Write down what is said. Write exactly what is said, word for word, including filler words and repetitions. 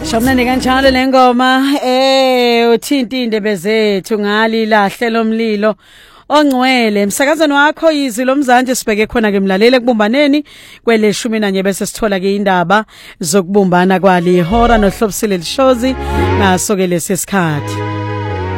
Shomnani kanjalo lengoma eh uthinta indebe zethu ngali lahle lomlilo ongcwele emsakazweni wakho izwi lomzanje sibheke khona ke mlalele kubumbaneni kweleshumi nanye bese sithola ke indaba zokubumbana kwali ihora nohlobisile lishozi ngaso ke lesisikhathi